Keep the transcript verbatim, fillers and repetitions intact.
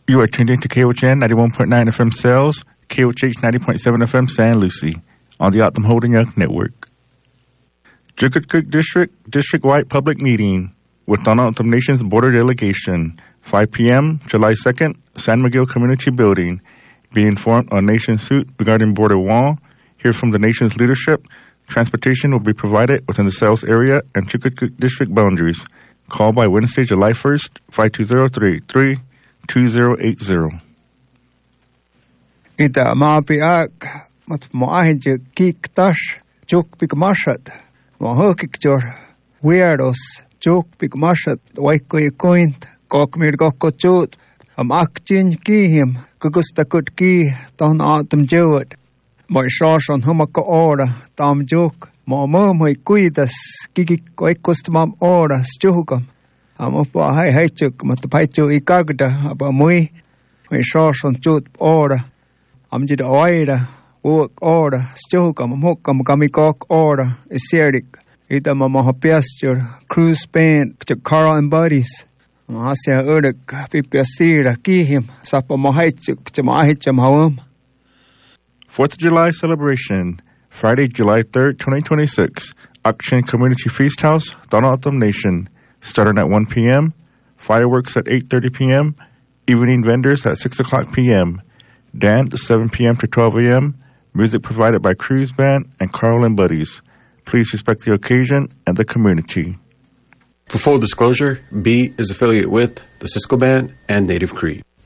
You are tuned in to K O H N ninety-one point nine F M Sales, K O H H ninety point seven F M San Lucie, on the Optum Holding Young Network. Chillicothe District, district-wide public meeting with Donald Trump Nation's border delegation, five p.m., July second, San Miguel Community Building. Be informed on nation's suit regarding border wall. Hear from the nation's leadership. Transportation will be provided within the sales area and Chillicothe District boundaries. Call by Wednesday, July first, five two zero, three eight three, two zero eight zero. Ita maapiak mat moahije kik tash juk pik mashat mo hokik jor weirdos juk pik mashat waiko ikoint kok mir gokko chut am akchin kihim kugusta kut ki ton atum jewet mo shashon humako ora tam juk mo mo mo kuidas kiki koikostamam ora stjukam am upa hai hai chuk mat paichu ikagda aba mui mo shashon chut ora am jid oira work ora stjukam mokam kamikok ora isierik ita mama pasture cruise band to Carl and Buddies Asia urek pipiastira kihim sapa mohaichuk chamahicham hawum. Fourth of July celebration, Friday, July third, twenty twenty-six, Action Community Feast House, Donald Trump Nation, starting at one p.m., fireworks at eight thirty p.m., evening vendors at six o'clock p.m., dance seven p.m. to twelve a.m., music provided by Cruise Band and Carl and Buddies. Please respect the occasion and the community. For full disclosure, B is affiliated with the Cisco Band and Native Cree.